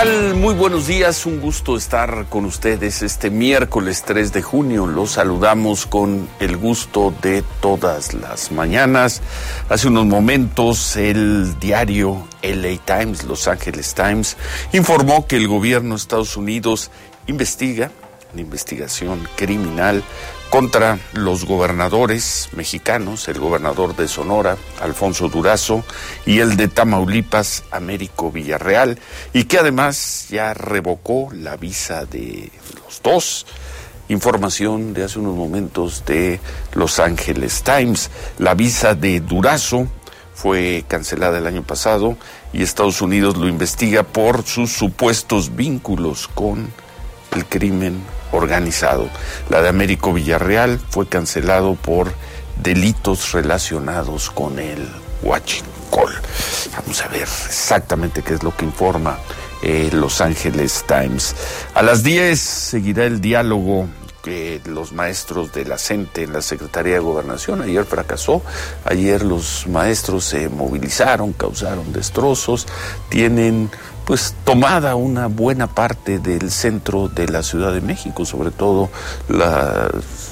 tal? Muy buenos días, un gusto estar con ustedes este miércoles 3 de junio. Los saludamos con el gusto de todas las mañanas. Hace unos momentos el diario LA Times, Los Angeles Times, informó que el gobierno de Estados Unidos investiga una investigación criminal contra los gobernadores mexicanos, el gobernador de Sonora, Alfonso Durazo, y el de Tamaulipas, Américo Villarreal, y que además ya revocó la visa de los dos. Información de hace unos momentos de Los Angeles Times. La visa de Durazo fue cancelada el año pasado y Estados Unidos lo investiga por sus supuestos vínculos con el crimen organizado. La de Américo Villarreal fue cancelado por delitos relacionados con el huachicol. Vamos a ver exactamente qué es lo que informa Los Angeles Times. A las 10 seguirá el diálogo que los maestros de la CENTE en la Secretaría de Gobernación. Ayer fracasó, ayer los maestros se movilizaron, causaron destrozos, tienen pues tomada una buena parte del centro de la Ciudad de México, sobre todo los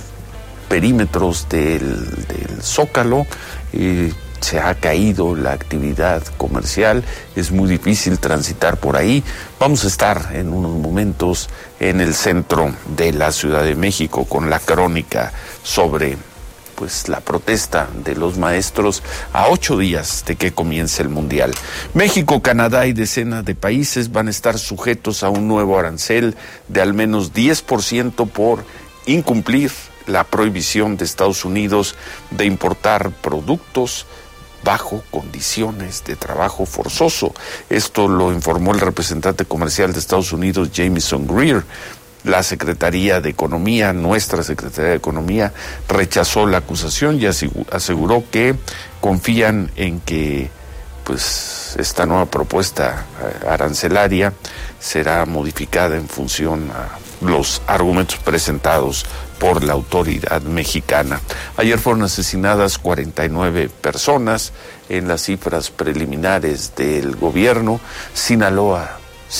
perímetros del Zócalo. Se ha caído la actividad comercial, es muy difícil transitar por ahí. Vamos a estar en unos momentos en el centro de la Ciudad de México con la crónica sobre pues la protesta de los maestros a 8 días de que comience el Mundial. México, Canadá y decenas de países van a estar sujetos a un nuevo arancel de al menos 10% por incumplir la prohibición de Estados Unidos de importar productos bajo condiciones de trabajo forzoso. Esto lo informó el representante comercial de Estados Unidos, Jamieson Greer. La Secretaría de Economía, nuestra Secretaría de Economía, rechazó la acusación y aseguró que confían en que pues esta nueva propuesta arancelaria será modificada en función a los argumentos presentados por la autoridad mexicana. Ayer fueron asesinadas 49 personas en las cifras preliminares del gobierno. Sinaloa,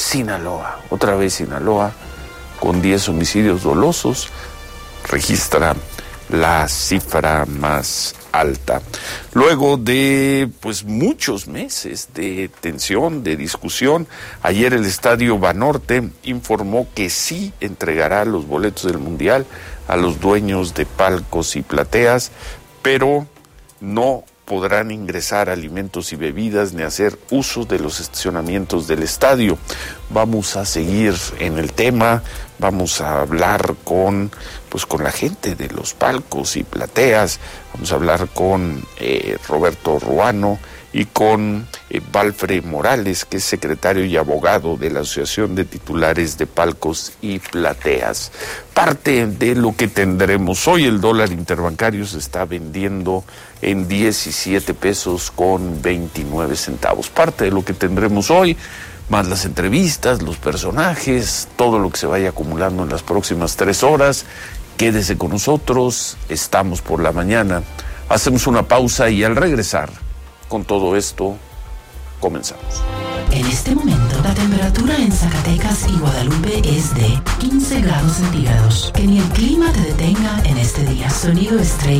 otra vez Sinaloa, con 10 homicidios dolosos, registra la cifra más alta. Luego de pues muchos meses de tensión, de discusión, ayer el Estadio Banorte informó que sí entregará los boletos del Mundial a los dueños de palcos y plateas, pero no podrán ingresar alimentos y bebidas ni hacer uso de los estacionamientos del estadio. Vamos a seguir en el tema, vamos a hablar con la gente de los palcos y plateas, vamos a hablar con Roberto Ruano y con Valfre Morales, que es secretario y abogado de la Asociación de Titulares de Palcos y Plateas. Parte de lo que tendremos hoy: el dólar interbancario se está vendiendo en 17 pesos con 29 centavos. Parte de lo que tendremos hoy, más las entrevistas, los personajes, todo lo que se vaya acumulando en las próximas 3 horas. Quédese con nosotros, estamos por la mañana. Hacemos una pausa y al regresar, con todo esto, comenzamos. En este momento, la temperatura en Zacatecas y Guadalupe es de 15 grados centígrados. Que ni el clima te detenga en este día. Sonido estrella.